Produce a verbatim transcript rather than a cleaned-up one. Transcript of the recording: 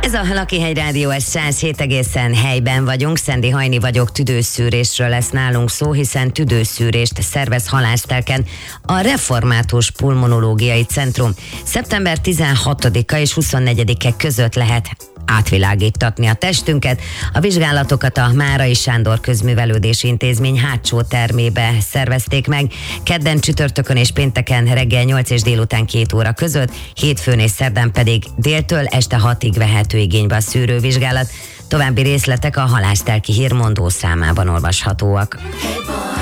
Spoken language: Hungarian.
Ez a Lakihegy Rádió, ez száz hét egészen helyben vagyunk. Szendi Hajni vagyok, tüdőszűrésről lesz nálunk szó, hiszen tüdőszűrést szervez Halásztelken a Református Pulmonológiai Centrum. szeptember tizenhatodika és huszonnegyedike között lehet átvilágítatni a testünket. A vizsgálatokat a Márai Sándor Közművelődési Intézmény hátsó termébe szervezték meg. Kedden, csütörtökön és pénteken reggel nyolc és délután két óra között, hétfőn és szerdán pedig déltől este hatig vehető igénybe a szűrővizsgálat. További részletek a Halásztelki Hírmondó számában olvashatóak.